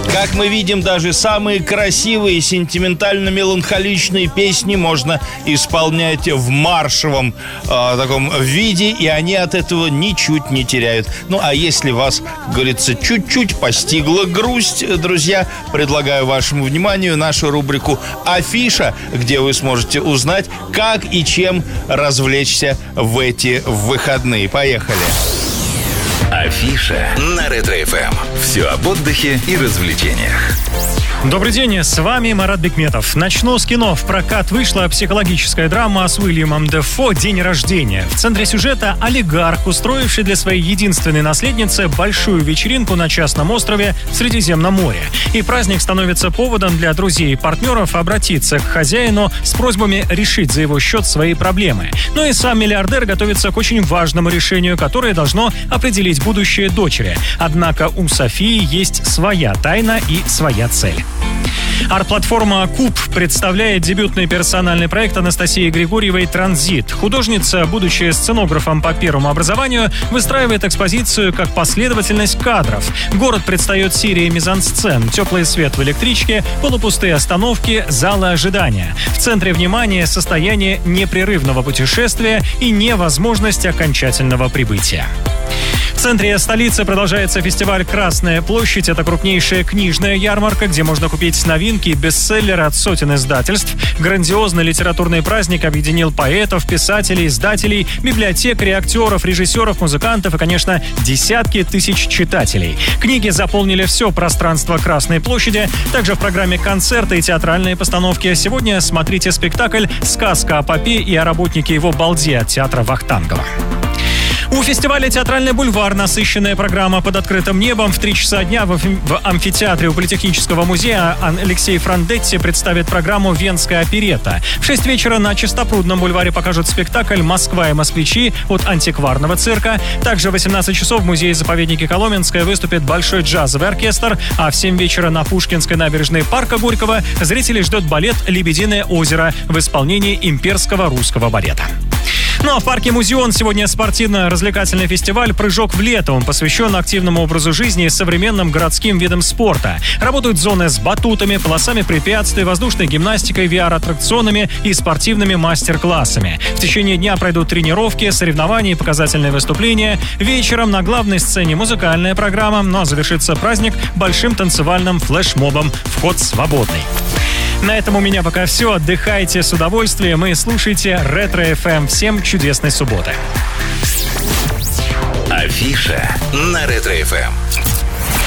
Как мы видим, даже самые красивые, сентиментально-меланхоличные песни можно исполнять в маршевом таком виде, и они от этого ничуть не теряют. Ну, а если вас, как говорится, чуть-чуть постигла грусть, друзья, предлагаю вашему вниманию нашу рубрику «Афиша», где вы сможете узнать, как и чем развлечься в эти выходные. Поехали! Афиша на Ретро-ФМ. Все об отдыхе и развлечениях. Добрый день, с вами Марат Бекметов. Начну с кино. В прокат вышла психологическая драма с Уильямом Дефо «День рождения». В центре сюжета олигарх, устроивший для своей единственной наследницы большую вечеринку на частном острове в Средиземном море. И праздник становится поводом для друзей и партнеров обратиться к хозяину с просьбами решить за его счет свои проблемы. Но и сам миллиардер готовится к очень важному решению, которое должно определить будущее дочери. Однако у Софии есть своя тайна и своя цель. Арт-платформа «Куб» представляет дебютный персональный проект Анастасии Григорьевой «Транзит». Художница, будучи сценографом по первому образованию, выстраивает экспозицию как последовательность кадров. Город предстает серией мизансцен: теплый свет в электричке, полупустые остановки, залы ожидания. В центре внимания состояние непрерывного путешествия и невозможность окончательного прибытия. В центре столицы продолжается фестиваль «Красная площадь». Это крупнейшая книжная ярмарка, где можно купить новинки и бестселлеры от сотен издательств. Грандиозный литературный праздник объединил поэтов, писателей, издателей, библиотекарей, актеров, режиссеров, музыкантов и, конечно, десятки тысяч читателей. Книги заполнили все пространство Красной площади. Также в программе концерты и театральные постановки. Сегодня смотрите спектакль «Сказка о попе и о работнике его балде» от театра Вахтангова. У фестиваля «Театральный бульвар» насыщенная программа под открытым небом. В 3 часа дня в амфитеатре у Политехнического музея Алексей Франдетти представит программу «Венская оперетта». В 6 вечера на Чистопрудном бульваре покажут спектакль «Москва и москвичи» от антикварного цирка. Также в 18 часов в музее-заповеднике Коломенское выступит большой джазовый оркестр, а в 7 вечера на Пушкинской набережной парка Горького зрителей ждет балет «Лебединое озеро» в исполнении имперского русского балета. Ну а в парке «Музеон» сегодня спортивно-развлекательный фестиваль «Прыжок в лето». Он посвящен активному образу жизни и современным городским видам спорта. Работают зоны с батутами, полосами препятствий, воздушной гимнастикой, VR-аттракционами и спортивными мастер-классами. В течение дня пройдут тренировки, соревнования и показательные выступления. Вечером на главной сцене музыкальная программа, ну а завершится праздник большим танцевальным флешмобом. Вход свободный. На этом у меня пока все. Отдыхайте с удовольствием и слушайте Ретро-ФМ. Всем чудесной субботы. Афиша на Ретро-ФМ.